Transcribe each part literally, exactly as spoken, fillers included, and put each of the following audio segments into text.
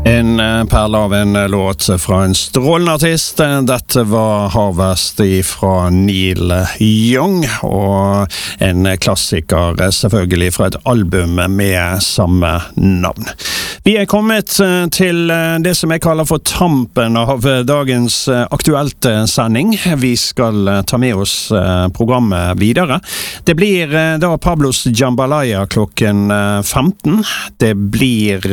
En perle av en låt fra en strålende artist. Dette var Harvest fra Neil Young, og en klassiker selvfølgelig fra et album med samme navn. Vi er kommet til det som jeg kaller for tampen av dagens aktuelt sending. Vi skal ta med oss programmet videre. Det blir da Pablos Jambalaya klokken femten. Det blir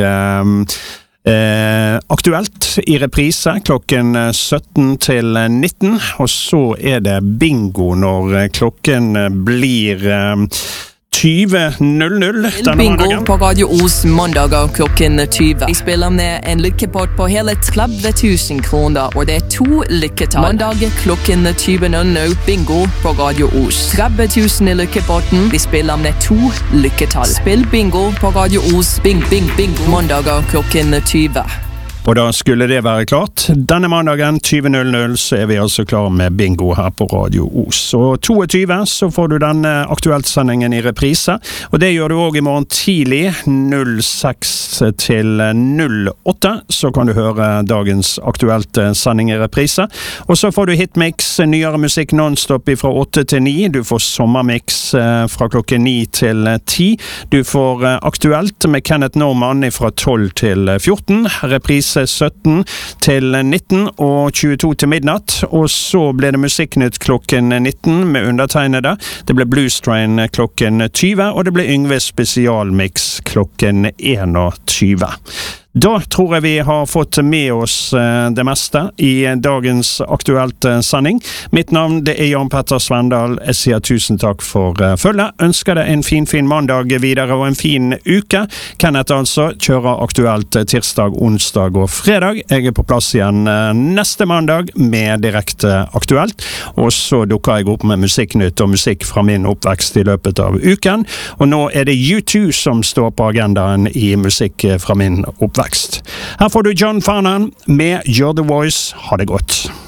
Eh, aktuelt i reprise klokken sytten til nitten, og så er det bingo når klokken blir eh, tjue null null denne bingo mandagen. På Radio Os mandager klokken tjue. Vi spiller med en lykkepott på hele tretti tusen kroner, og det er to lykketall. Mandag klokken tjue null null, bingo på Radio Os. tretti tusen i lykkepotten. Vi spiller med to lykketall. Spill bingo på Radio Os. Bing, bing, bingo. Mandager klokken tjue. Og da skulle det være klart. Denne mandagen tjue null null så er vi altså klar med bingo her på Radio Os. Og tjueto så får du denne aktuelt-sendingen i reprise, og det gjør du også i morgen tidlig null seks til null åtte, så kan du høre dagens aktuelt-sending i reprise. Og så får du hitmix, nyere musikk non-stop fra åtte til ni. Du får sommermix fra klokken ni til ti. Du får aktuelt med Kenneth Norman fra tolv til fjorten. Reprise sytten til nitten og tjueto til midnatt, og så ble det Musikknytt klokken nitten med undertegnede. Det ble Blues Train klokken tjue, og det ble Yngve spesialmix klokken tjueen. Da tror jeg vi har fått med oss det meste i dagens aktuelt sending. Mitt navn det er Jan Petter Svendal. Jeg sier tusen takk for følget. Ønsker deg en fin, fin mandag videre og en fin uke. Kenneth altså kjører aktuelt tirsdag, onsdag og fredag. Jeg er på plass igjen neste mandag med direkte aktuelt. Og så dukker jeg opp med Musikknytt og musikk fra min oppvekst i løpet av uken. Og nå er det U to som står på agendaen i musikk fra min oppvekst. Her får du John Farnan med You're the Voice. Ha det godt.